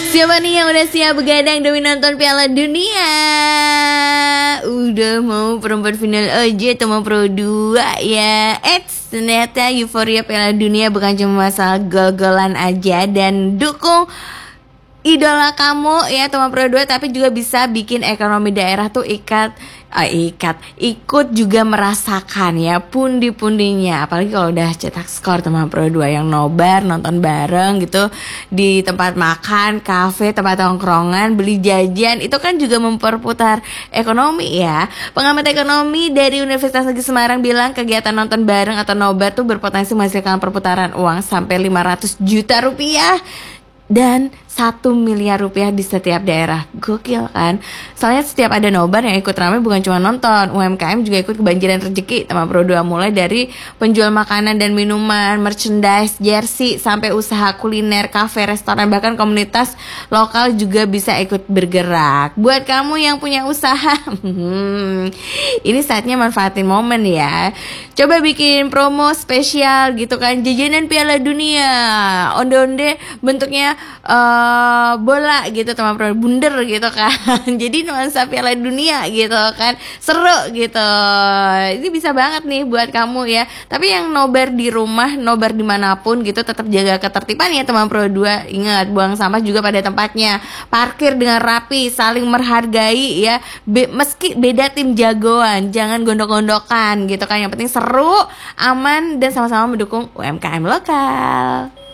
Siapa nih yang udah siap begadang demi nonton Piala Dunia? Udah mau perempat final aja atau mau Pro 2 ya? Ternyata euforia Piala Dunia bukan cuma masalah gol-golan aja. Dan dukung idola kamu ya teman Pro 2, tapi juga bisa bikin ekonomi daerah tuh ikut juga merasakan ya pundi-pundinya. Apalagi kalau udah cetak skor teman Pro 2 yang nobar, nonton bareng gitu di tempat makan, kafe, tempat tongkrongan, beli jajan, itu kan juga memperputar ekonomi ya. Pengamat ekonomi dari Universitas Negeri Semarang bilang kegiatan nonton bareng atau nobar tuh berpotensi menghasilkan perputaran uang sampai 500 juta rupiah dan 1 miliar rupiah di setiap daerah. Gokil kan? Soalnya setiap ada nobar yang ikut ramai bukan cuma nonton, UMKM juga ikut kebanjiran rezeki teman Pro 2, mulai dari penjual makanan dan minuman, merchandise, jersey, sampai usaha kuliner, kafe, restoran, bahkan komunitas lokal juga bisa ikut bergerak. Buat kamu yang punya usaha, ini saatnya manfaatin momen ya. Coba bikin promo spesial gitu kan, jajanan Piala Dunia, onde-onde bentuknya bola gitu teman Pro, bunder gitu kan. Jadi nuansa Piala Dunia gitu kan, seru gitu. Ini bisa banget nih buat kamu ya. Tapi yang nobar di rumah, nobar dimanapun gitu, tetap jaga ketertiban ya teman Pro 2. Ingat, buang sampah juga pada tempatnya, parkir dengan rapi, saling menghargai ya. Meski beda tim jagoan, jangan gondok-gondokan gitu kan. Yang penting seru, aman, dan sama-sama mendukung UMKM lokal.